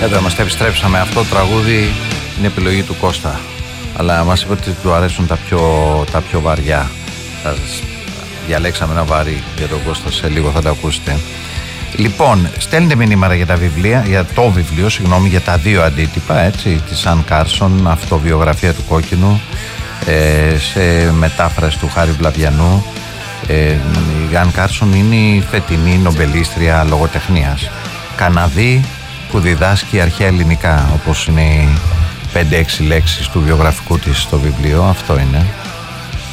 Εδώ μας τα επιστρέψαμε. Αυτό το τραγούδι είναι επιλογή του Κώστα. Αλλά μας είπε ότι του αρέσουν τα πιο βαριά. Διαλέξαμε ένα βαρύ για τον Κώστα, σε λίγο θα το ακούσετε. Λοιπόν, στέλνετε μηνύματα για τα βιβλία, για το βιβλίο, για τα δύο αντίτυπα, έτσι, της Αν Κάρσον, αυτοβιογραφία του Κόκκινου, σε μετάφραση του Χάρη Βλαβιανού. Η Αν Κάρσον είναι η φετινή νομπελίστρια λογοτεχνίας. Καναδή που διδάσκει αρχαία ελληνικά, όπως είναι οι 5-6 λέξεις του βιογραφικού της στο βιβλίο, αυτό είναι.